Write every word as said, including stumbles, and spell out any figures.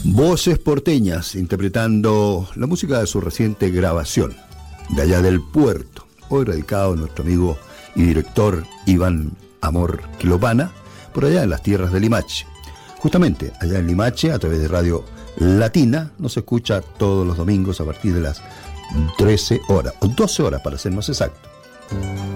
Voces porteñas interpretando la música de su reciente grabación, De allá del puerto, hoy radicado nuestro amigo y director Iván Amor Quilopana, por allá en las tierras de Limache. Justamente allá en Limache, a través de Radio Latina, nos escucha todos los domingos a partir de las trece horas, o doce horas para ser más exacto.